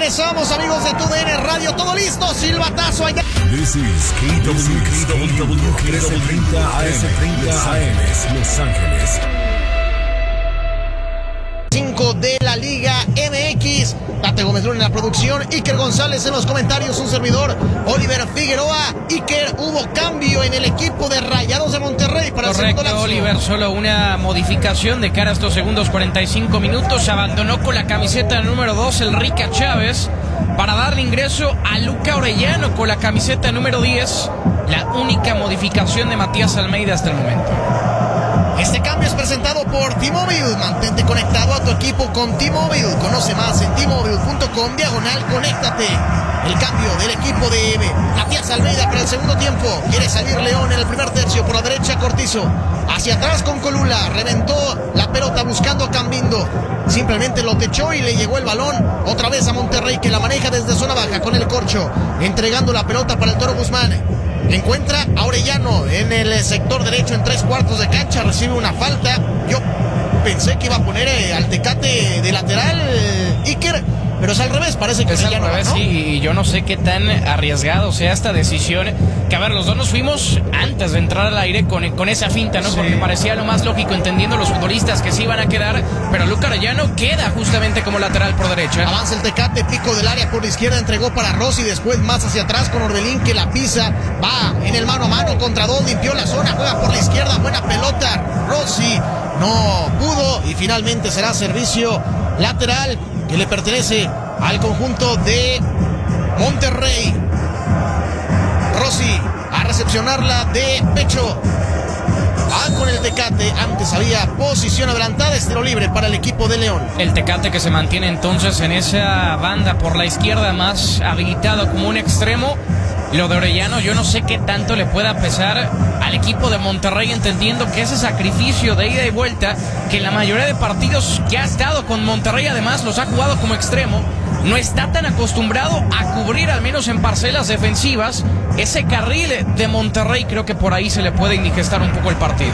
Regresamos, amigos de TUDN Radio, todo listo, silbatazo allá. This is KWKW 1330 AM, Los Ángeles. 5 de la Liga MX. Tate Gómez Luna en la producción, Iker González en los comentarios, un servidor, Oliver Figueroa. Iker, hubo cambio en el equipo de Rayados de Monterrey para el segundo lapso. Oliver, solo una modificación de cara a estos segundos 45 minutos. Abandonó con la camiseta número 2 el Rica Chávez para darle ingreso a Luca Orellano con la camiseta número 10. La única modificación de Matías Almeida hasta el momento. Este cambio es presentado por T-Mobile. Mantente conectado a tu equipo con T-Mobile. Conoce más en T-Mobile.com/conéctate. El cambio del equipo de Matías Almeida para el segundo tiempo. Quiere salir León en el primer tercio. Por la derecha, Cortizo. Hacia atrás con Colula. Reventó la pelota buscando a Cambindo. Simplemente lo techó y le llegó el balón. Otra vez a Monterrey, que la maneja desde zona baja con el Corcho. Entregando la pelota para el Toro Guzmán. Encuentra a Orellano en el sector derecho en 3/4 de cancha. Recibe una falta. Yo pensé que iba a poner al Tecate de lateral, Iker, pero es al revés. Parece que es al revés, ¿no? Sí, y yo no sé qué tan arriesgado sea esta decisión. Que a ver, los dos nos fuimos antes de entrar al aire con esa finta, ¿no? Sí. Porque parecía lo más lógico, entendiendo los futbolistas que sí iban a quedar, pero Luca Orellano queda justamente como lateral por derecha. Avanza el Tecate, pico del área por la izquierda, entregó para Rossi, después más hacia atrás con Orbelín, que la pisa, va en el mano a mano contra dos, limpió la zona, juega por la izquierda, buena pelota, Rossi no pudo y finalmente será servicio lateral que le pertenece al conjunto de Monterrey. Rossi a recepcionarla de pecho. Va con el Tecate. Antes había posición adelantada. Es tiro libre para el equipo de León. El Tecate que se mantiene entonces en esa banda por la izquierda, más habilitado como un extremo. Lo de Orellano, yo no sé qué tanto le pueda pesar al equipo de Monterrey, entendiendo que ese sacrificio de ida y vuelta, que en la mayoría de partidos que ha estado con Monterrey, además los ha jugado como extremo, no está tan acostumbrado a cubrir, al menos en parcelas defensivas, ese carril de Monterrey. Creo que por ahí se le puede indigestar un poco el partido.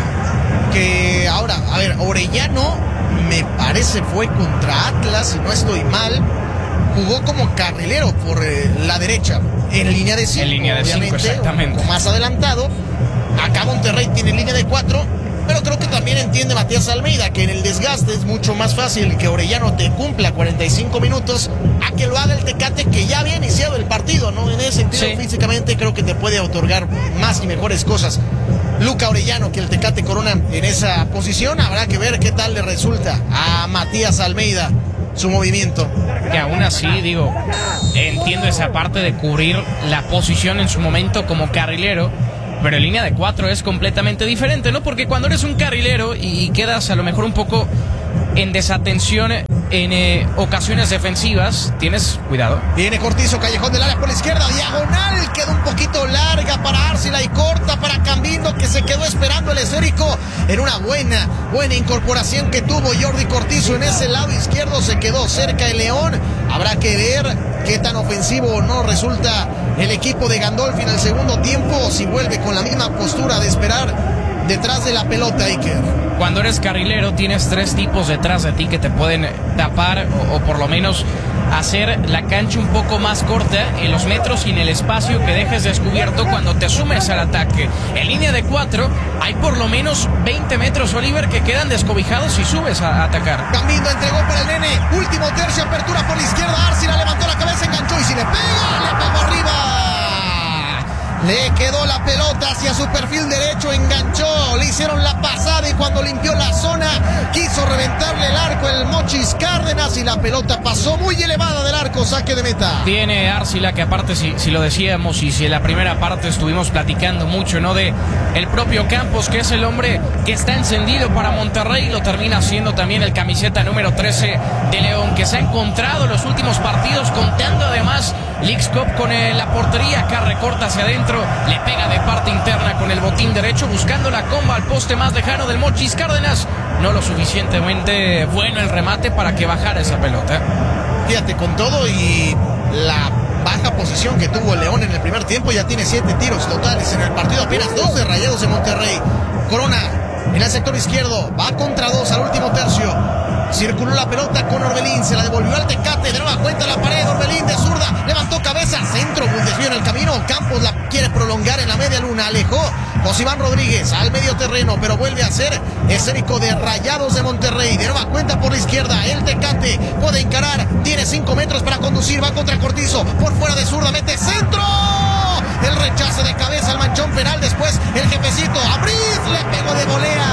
Que ahora, a ver, Orellano me parece fue contra Atlas, si no estoy mal, jugó como carrilero por la derecha, en línea de 5. En línea de 5, exactamente. Más adelantado. Acá Monterrey tiene línea de 4, pero creo que también entiende Matías Almeida que en el desgaste es mucho más fácil que Orellano te cumpla 45 minutos a que lo haga el Tecate, que ya había iniciado el partido, ¿no? En ese sentido, sí, físicamente creo que te puede otorgar más y mejores cosas Luca Orellano que el Tecate Corona en esa posición. Habrá que ver qué tal le resulta a Matías Almeida su movimiento. Que aún así, digo, entiendo esa parte de cubrir la posición en su momento como carrilero, pero en línea de 4 es completamente diferente, ¿no? Porque cuando eres un carrilero y quedas a lo mejor un poco en desatención en ocasiones defensivas, tienes cuidado. Viene Cortizo, callejón del área por la izquierda, diagonal, queda un poquito larga para Arcila y corta para Cambindo, que se quedó esperando el esférico en una buena incorporación que tuvo Jordi Cortizo en ese lado izquierdo. Se quedó cerca el León. Habrá que ver qué tan ofensivo o no resulta el equipo de Gandolfi en el segundo tiempo, si vuelve con la misma postura de esperar detrás de la pelota, Iker. Cuando eres carrilero tienes 3 tipos detrás de ti que te pueden tapar o por lo menos hacer la cancha un poco más corta en los metros y en el espacio que dejes descubierto cuando te sumes al ataque. En línea de 4 hay por lo menos 20 metros, Oliver, que quedan descobijados si subes a atacar. Cambindo entregó para el nene, último tercio, apertura por la izquierda, Arcila levantó la cabeza, enganchó y si le pega, le pegó arriba. Le quedó la pelota hacia su perfil derecho, enganchó, le hicieron la pasada y cuando limpió la zona quiso reventarle el arco el Mochis Cárdenas y la pelota pasó muy elevada del arco, saque de meta. Tiene Arcila, que aparte si lo decíamos y si en la primera parte estuvimos platicando mucho, ¿no? De el propio Campos, que es el hombre que está encendido para Monterrey, lo termina siendo también el camiseta número 13 de León, que se ha encontrado en los últimos partidos, contando además Leagues Cup con la portería. Acá recorta hacia adentro, le pega de parte interna con el botín derecho, buscando la comba al poste más lejano del Mochis Cárdenas. No lo suficientemente bueno el remate para que bajara esa pelota. Fíjate, con todo y la baja posición que tuvo el León en el primer tiempo, ya tiene 7 tiros totales en el partido, apenas 2 de Rayados de Monterrey. Corona en el sector izquierdo, va contra 2 al último tercio. Circuló la pelota con Orbelín, se la devolvió al Tecate, de nueva cuenta la pared, Orbelín de prolongar en la media luna. Alejó Josiván Rodríguez al medio terreno, pero vuelve a ser esférico de Rayados de Monterrey. De nueva cuenta por la izquierda, el Tecate puede encarar, tiene 5 metros para conducir, va contra Cortizo, por fuera de zurda, mete centro. El rechace de cabeza al manchón penal, después el jefecito Ambriz le pegó de volea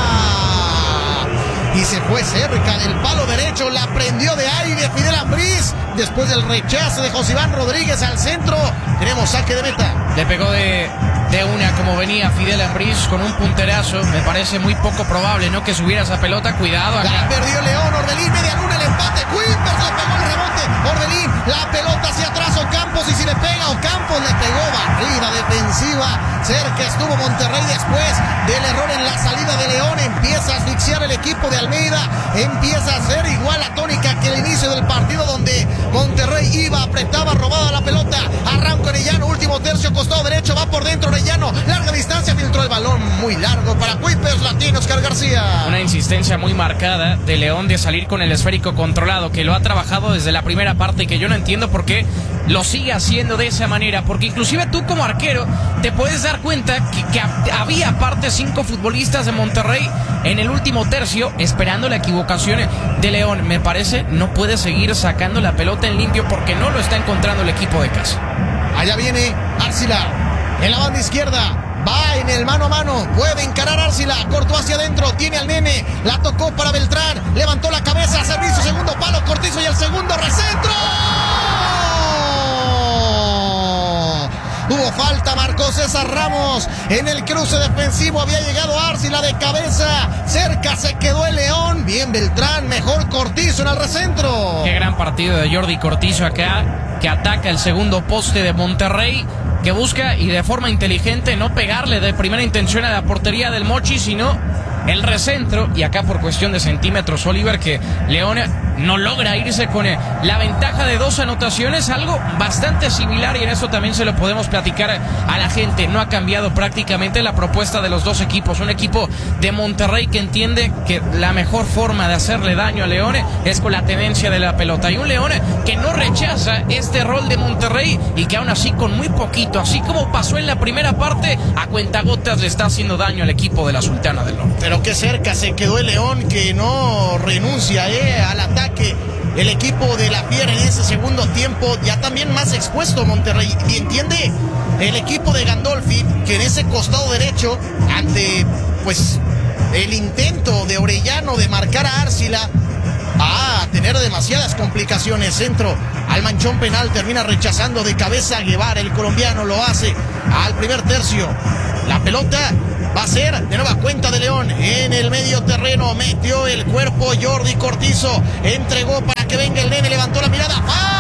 y se fue cerca del palo derecho, la prendió de aire Fidel Ambriz. Después del rechace de Josiván Rodríguez al centro, tenemos saque de meta. Le pegó de una como venía Fidel Ambriz con un punterazo. Me parece muy poco probable, ¿no?, que subiera esa pelota. Cuidado acá. La perdió León, Orbelín, media luna, el empate. Kuipers le pegó el rebote. Orbelín, la pelota hacia atrás, Ocampos, y si le pega Ocampos, le pegó barrida defensiva. Cerca estuvo Monterrey después del error en la salida de León. Empieza a asfixiar el equipo de Almeida. Empieza a ser igual la tónica que el inicio del partido, donde Monterrey iba, apretaba, robaba la pelota. Arranca Orellano, último tercio, costado derecho, va por dentro Orellano. Larga distancia, filtró el balón muy largo para Kuipers, latino Oscar García. Una insistencia muy marcada de León de salir con el esférico controlado, que lo ha trabajado desde la primera parte y que yo no entiendo por qué lo sigue haciendo de esa manera, porque inclusive tú como arquero te puedes dar cuenta que había aparte 5 futbolistas de Monterrey en el último tercio esperando la equivocación de León. Me parece no puede seguir sacando la pelota en limpio porque no lo está encontrando el equipo de casa. Allá viene Arcila en la banda izquierda. Va en el mano a mano, puede encarar Arcila, cortó hacia adentro, tiene al nene, la tocó para Beltrán, levantó la cabeza, servicio, segundo palo, Cortizo y el segundo recentro. Hubo falta, marcó César Ramos en el cruce defensivo, había llegado Arcila de cabeza, cerca se quedó el León, bien Beltrán, mejor Cortizo en el recentro. Qué gran partido de Jordi Cortizo acá, que ataca el segundo poste de Monterrey, que busca y de forma inteligente no pegarle de primera intención a la portería del Mochi, sino el recentro, y acá por cuestión de centímetros Oliver, que León no logra irse con la ventaja de 2 anotaciones, algo bastante similar, y en eso también se lo podemos platicar a la gente. No ha cambiado prácticamente la propuesta de los dos equipos. Un equipo de Monterrey que entiende que la mejor forma de hacerle daño a León es con la tenencia de la pelota, y un León que no rechaza este rol de Monterrey y que aún así con muy poquito, así como pasó en la primera parte, a cuentagotas le está haciendo daño al equipo de la Sultana del Norte. Pero qué cerca se quedó el León, que no renuncia al ataque. El equipo de la Fiera en ese segundo tiempo ya también más expuesto Monterrey. Y entiende el equipo de Gandolfi que en ese costado derecho, ante pues el intento de Orellano de marcar a Arcila, va a tener demasiadas complicaciones. Centro al manchón penal, termina rechazando de cabeza a Guevara, el colombiano lo hace al primer tercio. La pelota va a ser de nueva cuenta de León en el medio terreno, metió el cuerpo Jordi Cortizo, entregó para que venga el nene, levantó la mirada,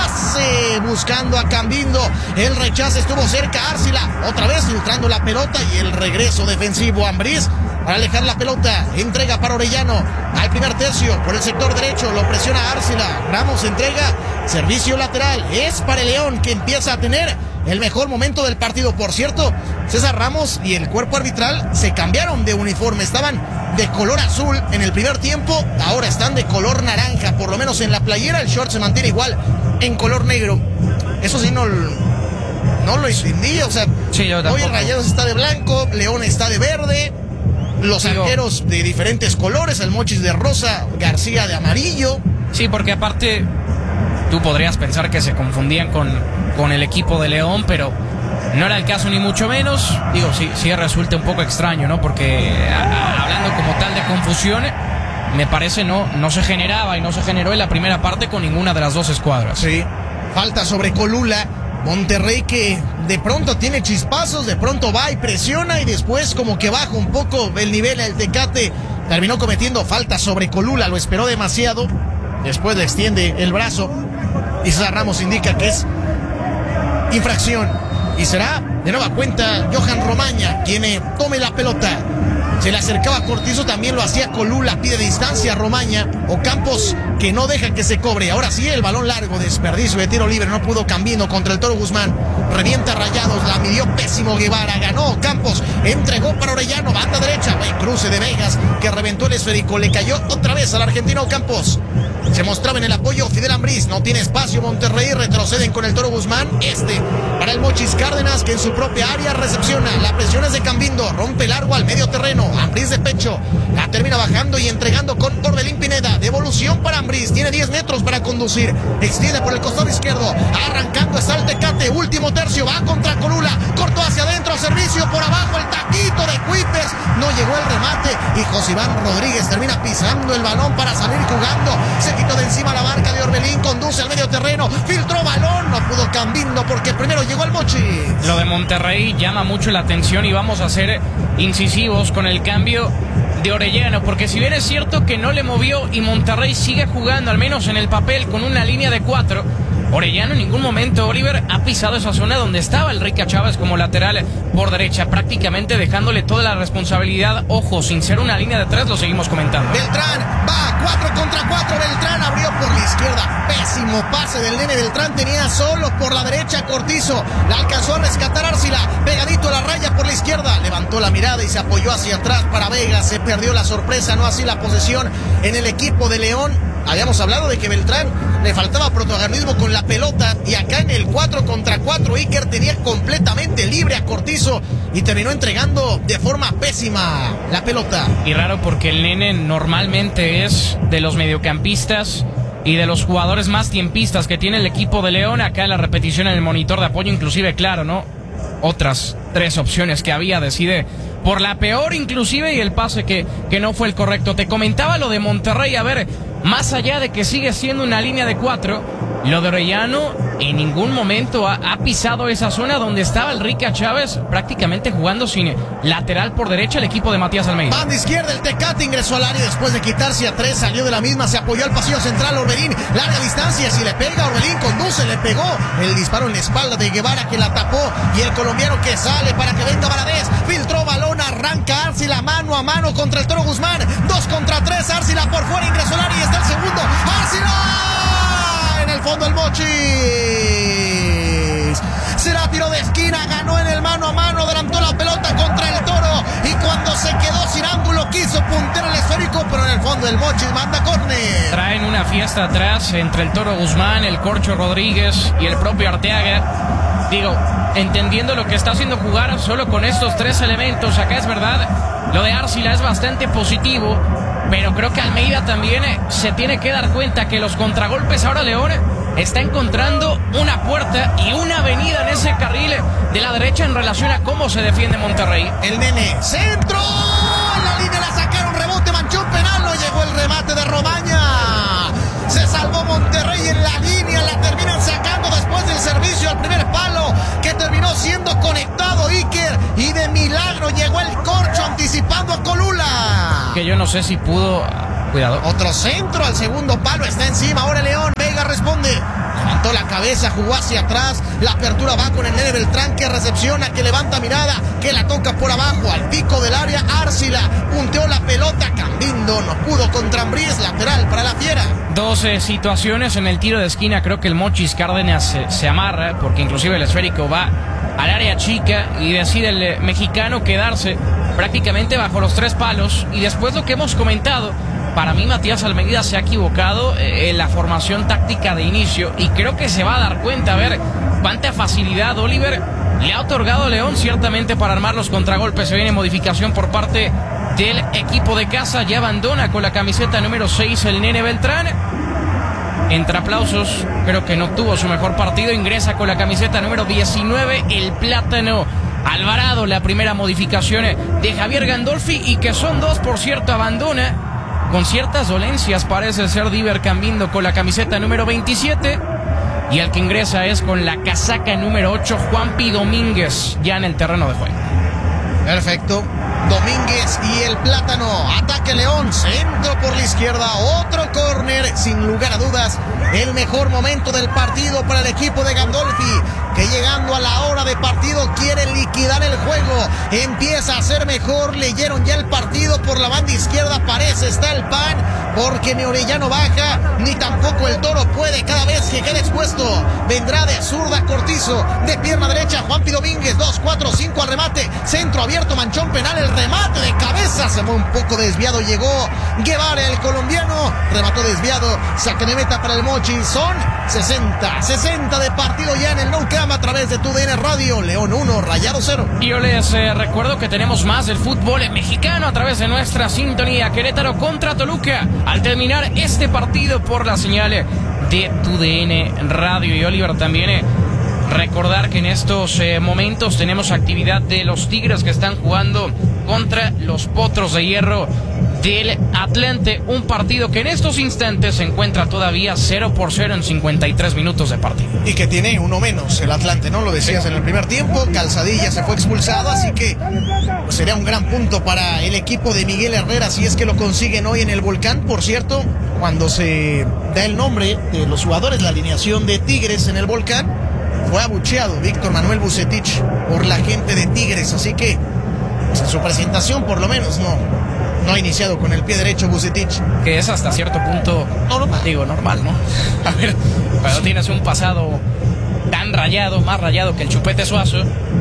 pase buscando a Cambindo, el rechace estuvo cerca, Arcila otra vez filtrando la pelota y el regreso defensivo Ambriz para alejar la pelota, entrega para Orellano al primer tercio por el sector derecho, lo presiona Arcila, Ramos entrega, servicio lateral, es para el León, que empieza a tener el mejor momento del partido. Por cierto, César Ramos y el cuerpo arbitral se cambiaron de uniforme, estaban de color azul en el primer tiempo, ahora están de color naranja, por lo menos en la playera, el short se mantiene igual en color negro. Eso sí no lo entendí, o sea, sí, hoy el Rayados está de blanco, León está de verde, los arqueros de diferentes colores, el Mochis de rosa, García de amarillo. Sí, porque aparte tú podrías pensar que se confundían con el equipo de León, pero no era el caso ni mucho menos. Digo, sí resulta un poco extraño, ¿no? Porque hablando como tal de confusión, me parece no se generaba y no se generó en la primera parte con ninguna de las dos escuadras. Sí, falta sobre Colula. Monterrey que de pronto tiene chispazos, de pronto va y presiona y después como que baja un poco el nivel. El Tecate terminó cometiendo falta sobre Colula, lo esperó demasiado, después le extiende el brazo y César Ramos indica que es infracción y será de nueva cuenta Johan Romaña quien tome la pelota. Se le acercaba a Cortizo, también lo hacía Colula, pide distancia a Romaña. Ocampos que no deja que se cobre. Ahora sí el balón largo, desperdicio de tiro libre, no pudo Cambindo contra el Toro Guzmán. Revienta Rayados, la midió pésimo Guevara, ganó Ocampos, entregó para Orellano, banda derecha, buen cruce de Vegas que reventó el esférico, le cayó otra vez al argentino Ocampos. Se mostraba en el apoyo Fidel Ambriz. No tiene espacio Monterrey. Retroceden con el Toro Guzmán. Para el Mochis Cárdenas, que en su propia área recepciona. La presión es de Cambindo. Rompe largo al medio terreno. Ambriz de pecho. La termina bajando y entregando con Orbelín Pineda. Devolución para Ambriz. Tiene 10 metros para conducir. Extiende por el costado izquierdo. Arrancando está el Tecate. Último tercio. Va contra Colula. Cortó hacia adentro. Servicio por abajo. El taquito de Kuipers. No llegó el remate. Y Josiván Rodríguez termina pisando el balón para salir jugando. Se quitó de encima la marca de Orbelín. Conduce al medio terreno. Filtró balón. No pudo Cambindo porque primero llegó el Mochis. Lo de Monterrey llama mucho la atención y vamos a ser incisivos con el cambio de Orellano, porque si bien es cierto que no le movió y Monterrey sigue jugando, al menos en el papel, con una línea de 4, Orellano en ningún momento, Oliver, ha pisado esa zona donde estaba el Rica Chávez como lateral por derecha, prácticamente dejándole toda la responsabilidad. Ojo, sin ser una línea de 3, lo seguimos comentando. Beltrán va 4 contra 4. Beltrán abrió por la izquierda. Pésimo pase del nene Beltrán. Tenía solo por la derecha Cortizo. La alcanzó a rescatar Arcila. Pegadito a la raya por la izquierda. Levantó la mirada y se apoyó hacia atrás para Vega. Se perdió la sorpresa, no así la posesión en el equipo de León. Habíamos hablado de que Beltrán le faltaba protagonismo con la pelota y acá en el 4 contra 4 Iker tenía completamente libre a Cortizo y terminó entregando de forma pésima la pelota. Y raro porque el nene normalmente es de los mediocampistas y de los jugadores más tiempistas que tiene el equipo de León. Acá la repetición en el monitor de apoyo, inclusive, claro, ¿no? Otras 3 opciones que había, decide por la peor inclusive y el pase que no fue el correcto. Te comentaba lo de Monterrey, a ver, más allá de que sigue siendo una línea de 4, lo de Orellano en ningún momento ha pisado esa zona donde estaba el Rica Chávez, prácticamente jugando sin lateral por derecha el equipo de Matías Almeida. Banda izquierda, el Tecate ingresó al área después de quitarse a 3, salió de la misma, se apoyó al pasillo central. Orbelín, larga distancia, si le pega, Orbelín conduce, le pegó el disparo en la espalda de Guevara que la tapó y el colombiano que sale para que venga Valadez, filtró balón, arranca Arcila mano a mano contra el Toro Guzmán, 2 contra 3, Arcila por fuera, ingresó al área y está el segundo, Arcila en el fondo el Mochis. Será tiro de esquina, ganó en el mano a mano, adelantó la pelota contra el Toro y cuando se quedó sin ángulo quiso puntear el esférico, pero en el fondo el Mochis manda córner. Traen una fiesta atrás entre el Toro Guzmán, el Corcho Rodríguez y el propio Arteaga. Digo, entendiendo lo que está haciendo jugar solo con estos 3 elementos, acá es verdad, lo de Arcila es bastante positivo, pero creo que Almeida también se tiene que dar cuenta que los contragolpes ahora León está encontrando una puerta y una avenida en ese carril de la derecha en relación a cómo se defiende Monterrey. El nene, centro, en la línea la sacaron, rebote, manchó un penal, no llegó el remate de Romaña. Se salvó Monterrey en la línea, la terminan sacando después del servicio al primer palo, que terminó siendo conectado Iker, y de milagro llegó el Corcho anticipando a Colula. Que yo no sé si pudo... Cuidado. Otro centro al segundo palo, está encima, ahora León, Vega responde. Levantó la cabeza, jugó hacia atrás, la apertura va con el nene Beltrán que recepciona, que levanta mirada, que la toca por abajo, al pico del área, Arcila, punteó la pelota, Cambindo no pudo contra Ambriz, lateral para la Fiera. 12 situaciones en el tiro de esquina, creo que el Mochis Cárdenas se amarra, porque inclusive el esférico va al área chica y decide el mexicano quedarse prácticamente bajo los 3 palos, y después lo que hemos comentado, para mí Matías Almeida se ha equivocado en la formación táctica de inicio y creo que se va a dar cuenta, a ver cuánta facilidad Oliver le ha otorgado a León ciertamente para armar los contragolpes. Se viene modificación por parte del equipo de casa, ya abandona con la camiseta número 6 el nene Beltrán. Entre aplausos, creo que no tuvo su mejor partido, ingresa con la camiseta número 19 el Plátano Alvarado, la primera modificación de Javier Gandolfi, y que son 2, por cierto, abandona con ciertas dolencias, parece ser Diver Cambindo con la camiseta número 27, y el que ingresa es con la casaca número 8 Juanpi Domínguez, ya en el terreno de juego. Perfecto, Domínguez y el Plátano, ataque León, centro por la izquierda, otro córner, sin lugar a dudas, el mejor momento del partido para el equipo de Gandolfi, que llegando a la hora de partido quiere liquidar el juego, empieza a ser mejor. Leyeron ya el partido por la banda izquierda, parece está el pan, porque ni Orellano baja, ni tampoco el Toro puede. Cada vez que quede expuesto, vendrá de zurda Cortizo, de pierna derecha Juanpi Domínguez, 2-4-5 al remate, centro abierto, manchón penal, el remate de cabeza, se fue un poco desviado, llegó Guevara, el colombiano, remató desviado, saque de meta para el Mochi. Son 60 de partido ya en el Nou Camp a través de TUDN Radio. León 1, Rayados 0. Y yo les recuerdo que tenemos más del fútbol mexicano a través de nuestra sintonía. Querétaro contra Toluca al terminar este partido por la señal de TUDN Radio. Y Oliver, también recordar que en estos momentos tenemos actividad de los Tigres que están jugando contra los Potros de Hierro del Atlante, un partido que en estos instantes se encuentra todavía 0-0 en 53 minutos de partido. Y que tiene uno menos el Atlante, ¿no? Lo decías en el primer tiempo, Calzadilla se fue expulsado, así que pues, sería un gran punto para el equipo de Miguel Herrera si es que lo consiguen hoy en el Volcán. Por cierto, cuando se da el nombre de los jugadores, la alineación de Tigres en el Volcán, fue abucheado Víctor Manuel Vucetich por la gente de Tigres, así que pues, en su presentación por lo menos no ha iniciado con el pie derecho Vucetich. Que es hasta cierto punto normal, ¿no? A ver, cuando tienes un pasado tan rayado, más rayado que el Chupete Suazo,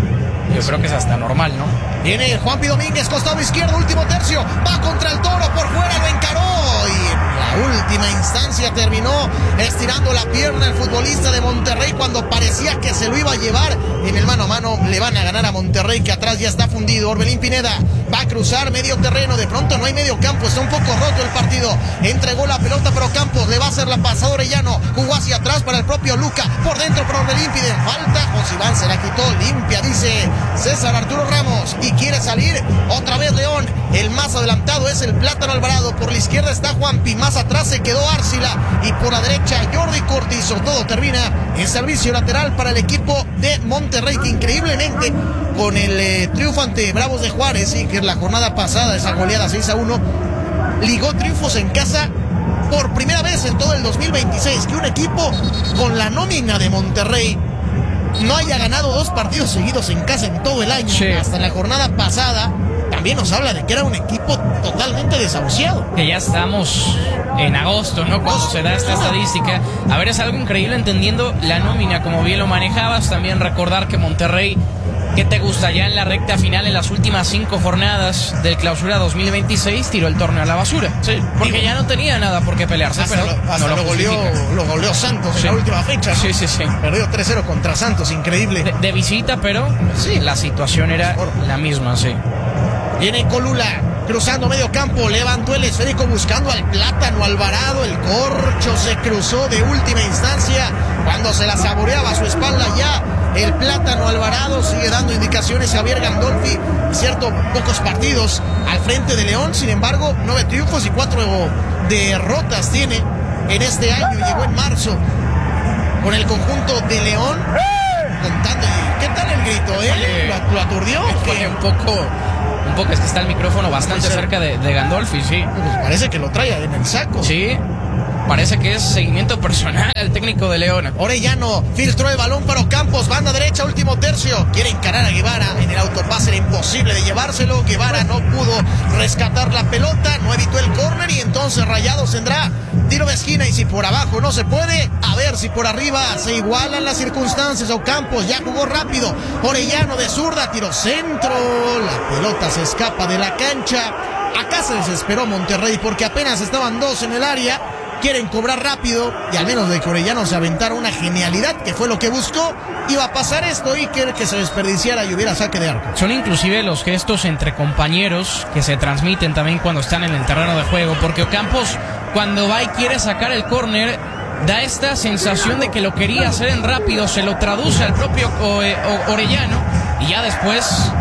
yo creo que es hasta normal, ¿no? Viene Juanpi Domínguez, costado izquierdo, último tercio, va contra el Toro, por fuera lo encaró y en la última instancia terminó estirando la pierna el futbolista de Monterrey cuando parecía que se lo iba a llevar. En el mano a mano le van a ganar a Monterrey, que atrás ya está fundido. Orbelín Pineda va a cruzar medio terreno, de pronto no hay medio campo, está un poco roto el partido, entregó la pelota pero Campos le va a hacer la pasada Orellano, jugó hacia atrás para el propio Luca, por dentro para Orbelín, piden falta, Josiván se la quitó, limpia dice César Arturo Ramos y quiere salir otra vez León. El más adelantado es el Plátano Alvarado, por la izquierda está Juanpi, más atrás se quedó Árcila y por la derecha Jordi Cortizo. Todo termina en servicio lateral para el equipo de Monterrey, que increíblemente con el triunfo ante Bravos de Juárez, y que es la jornada pasada, esa goleada 6-1, ligó triunfos en casa por primera vez en todo el 2026, que un equipo con la nómina de Monterrey no haya ganado 2 partidos seguidos en casa en todo el año. Sí. Hasta la jornada pasada también nos habla de que era un equipo totalmente desahuciado. Que ya estamos en agosto, ¿no? Cuando se da esta estadística. A ver, es algo increíble entendiendo la nómina, como bien lo manejabas. También recordar que Monterrey, ¿qué te gusta? Ya en la recta final, en las últimas 5 jornadas del Clausura 2026, tiró el torneo a la basura. Sí, porque ya no tenía nada por qué pelearse. Hasta lo goleó Santos en la última fecha. Sí. Perdió 3-0 contra Santos, increíble. De visita, pero sí, la situación era la misma, sí. Viene Colula, cruzando medio campo, levantó el esférico buscando al Plátano Alvarado, el corcho se cruzó de última instancia, cuando se la saboreaba a su espalda ya, el Plátano Alvarado sigue dando indicaciones a Javier Gandolfi, cierto, pocos partidos al frente de León, sin embargo, 9 triunfos y 4 derrotas tiene en este año, llegó en marzo con el conjunto de León, contando, ¿qué tal el grito, ¿Lo aturdió? Un poco, es que está el micrófono bastante cerca de Gandolfi, sí. Pues parece que lo trae en el saco. Sí, parece que es seguimiento personal al técnico de León. Orellano filtró el balón para Ocampos, banda derecha, último tercio. Quiere encarar a Guevara, en el autopase era imposible de llevárselo. Guevara no pudo rescatar la pelota, no evitó el córner y entonces Rayados tendrá tiro de esquina, y si por abajo no se puede, a ver si por arriba se igualan las circunstancias. Ocampos ya jugó rápido, Orellano de zurda, tiro centro, la pelota se escapa de la cancha. Acá se desesperó Monterrey porque apenas estaban 2 en el área, quieren cobrar rápido y al menos de que Orellano se aventara una genialidad, que fue lo que buscó, iba a pasar esto y quiere que se desperdiciara y hubiera saque de arco. Son inclusive los gestos entre compañeros que se transmiten también cuando están en el terreno de juego, porque Ocampos, cuando va y quiere sacar el córner, da esta sensación de que lo quería hacer en rápido, se lo traduce al propio Orellano y ya después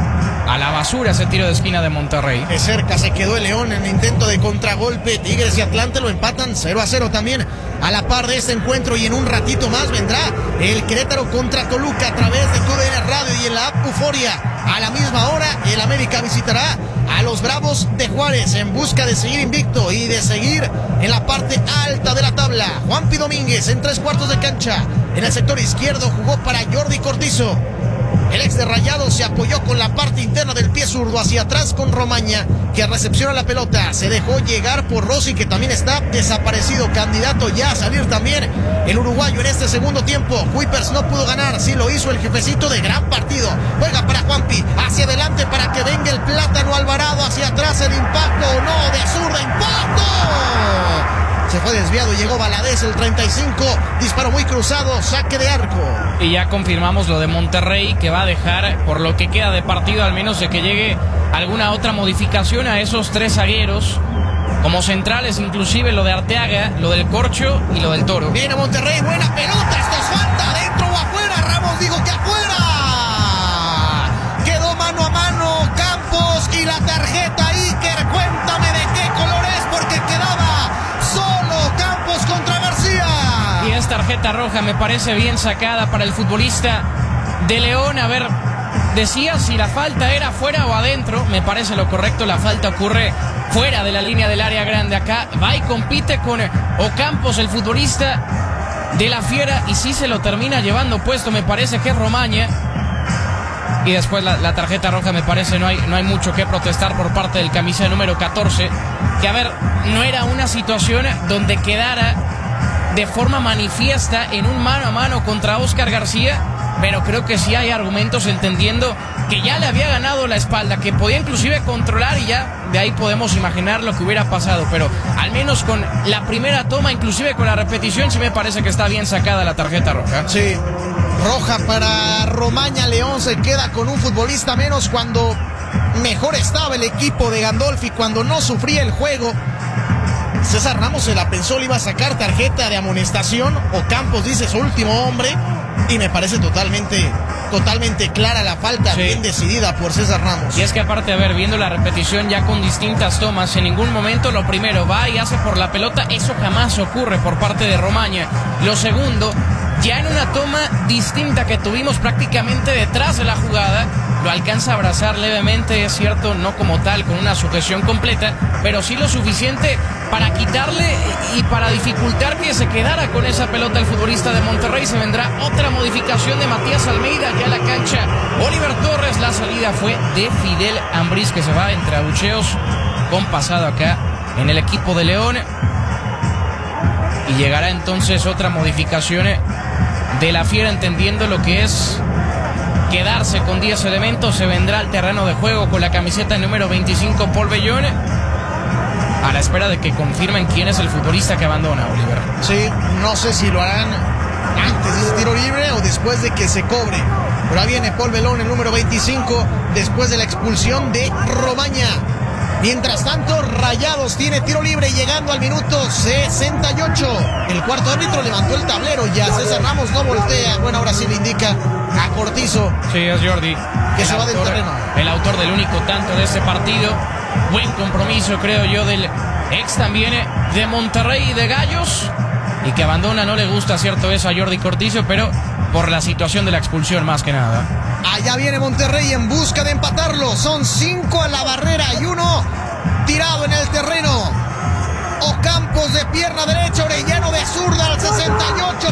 a la basura ese tiro de esquina de Monterrey. De cerca se quedó el León en el intento de contragolpe. Tigres y Atlante lo empatan 0-0 también a la par de este encuentro, y en un ratito más vendrá el Querétaro contra Toluca a través de TUDN Radio y en la app Euforia. A la misma hora el América visitará a los Bravos de Juárez en busca de seguir invicto y de seguir en la parte alta de la tabla. Juanpi Domínguez en 3/4 de cancha. En el sector izquierdo jugó para Jordi Cortizo. El ex de Rayados se apoyó con la parte interna del pie zurdo hacia atrás con Romaña, que recepciona la pelota. Se dejó llegar por Rossi, que también está desaparecido, candidato ya a salir también el uruguayo en este segundo tiempo. Kuipers no pudo ganar, sí lo hizo el jefecito de gran partido. Juega para Juanpi, hacia adelante para que venga el Plátano Alvarado, hacia atrás el impacto, no, de zurda, impacto. Se fue desviado, llegó Valadez, el 35, disparo muy cruzado, saque de arco. Y ya confirmamos lo de Monterrey, que va a dejar, por lo que queda de partido, al menos de que llegue alguna otra modificación a esos 3 zagueros, como centrales, inclusive lo de Arteaga, lo del Corcho y lo del Toro. Viene Monterrey, buena pelota, esto es falta, adentro o afuera, Ramos dijo que afuera. Quedó mano a mano Campos y la tarjeta Iker, cuéntame de qué color es, porque quedaba solo Campos contra García. Y es tarjeta roja, me parece bien sacada para el futbolista de León. A ver, decía si la falta era fuera o adentro. Me parece lo correcto, la falta ocurre fuera de la línea del área grande. Acá va y compite con Ocampos, el futbolista de la Fiera, y sí se lo termina llevando puesto, me parece que es Romaña. Y después la tarjeta roja, me parece, no hay mucho que protestar por parte del camisa número 14, que a ver, no era una situación donde quedara de forma manifiesta en un mano a mano contra Oscar García, pero creo que sí hay argumentos entendiendo que ya le había ganado la espalda, que podía inclusive controlar, y ya de ahí podemos imaginar lo que hubiera pasado, pero al menos con la primera toma, inclusive con la repetición, sí me parece que está bien sacada la tarjeta roja. Sí, roja para Romaña. León se queda con un futbolista menos cuando mejor estaba el equipo de Gandolfi, cuando no sufría el juego. César Ramos se la pensó, le iba a sacar tarjeta de amonestación. Ocampos dice su último hombre, y me parece totalmente clara la falta, sí, bien decidida por César Ramos. Y es que aparte, a ver, viendo la repetición ya con distintas tomas, en ningún momento lo primero va y hace por la pelota, eso jamás ocurre por parte de Romaña. Lo segundo, ya en una toma distinta que tuvimos prácticamente detrás de la jugada, lo alcanza a abrazar levemente, es cierto, no como tal, con una sujeción completa, pero sí lo suficiente para quitarle y para dificultar que se quedara con esa pelota el futbolista de Monterrey. Se vendrá otra modificación de Matías Almeida ya a la cancha. Oliver Torres, la salida fue de Fidel Ambriz, que se va entre abucheos con pasado acá en el equipo de León. Y llegará entonces otra modificación de la Fiera, entendiendo lo que es quedarse con 10 elementos. Se vendrá al terreno de juego con la camiseta número 25 Paul Bellón, a la espera de que confirmen quién es el futbolista que abandona, Oliver. Sí, no sé si lo harán antes de ese tiro libre o después de que se cobre. Pero ahí viene Paul Bellón, el número 25, después de la expulsión de Romaña. Mientras tanto, Rayados tiene tiro libre llegando al minuto 68. El cuarto árbitro levantó el tablero ya. César Ramos no voltea. Bueno, ahora sí le indica a Cortizo. Sí, es Jordi, que se va del terreno. El autor del único tanto de este partido. Buen compromiso, creo yo, del ex también de Monterrey y de Gallos. Y que abandona, no le gusta, cierto eso, a Jordi Cortizo, pero por la situación de la expulsión más que nada. Allá viene Monterrey en busca de empatarlo. Son 5 a la barrera y 1 tirado en el terreno. Ocampos de pierna derecha, Orellano de zurda al 68.